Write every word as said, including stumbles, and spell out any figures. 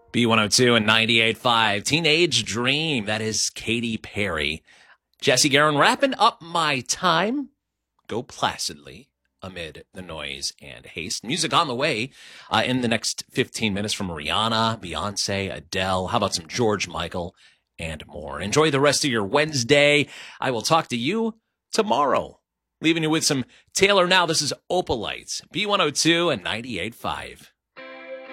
B one oh two and ninety-eight point five. Teenage Dream. That is Katy Perry. Jesse Guerin wrapping up my time. Go placidly amid the noise and haste. Music on the way uh, in the next fifteen minutes from Rihanna, Beyonce, Adele. How about some George Michael and more? Enjoy the rest of your Wednesday. I will talk to you tomorrow. Leaving you with some Taylor Now. This is Opalites. B one oh two and ninety-eight point five.